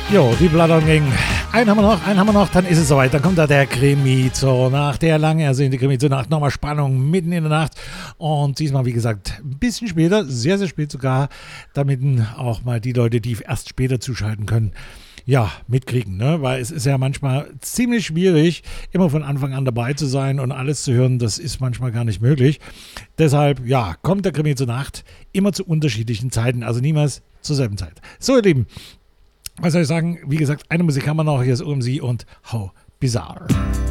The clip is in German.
Jo, die Blood on Gang. Einen haben wir noch, dann ist es soweit. Dann kommt da der Krimi zur Nacht, der lange ersehnte Krimi zur Nacht. Nochmal Spannung mitten in der Nacht. Und diesmal, wie gesagt, ein bisschen später, sehr, sehr spät sogar, damit auch mal die Leute, die erst später zuschalten können, ja, mitkriegen, ne? Weil es ist ja manchmal ziemlich schwierig, immer von Anfang an dabei zu sein und alles zu hören. Das ist manchmal gar nicht möglich. Deshalb, ja, kommt der Krimi zur Nacht immer zu unterschiedlichen Zeiten, also niemals zur selben Zeit. So, ihr Lieben. Was soll ich sagen? Wie gesagt, eine Musik haben wir noch. Hier ist OMC und How Bizarre.